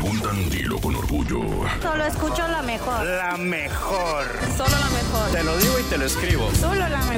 preguntan, dilo con orgullo. Solo escucho la mejor. La mejor. Solo la mejor. Te lo digo y te lo escribo. Solo la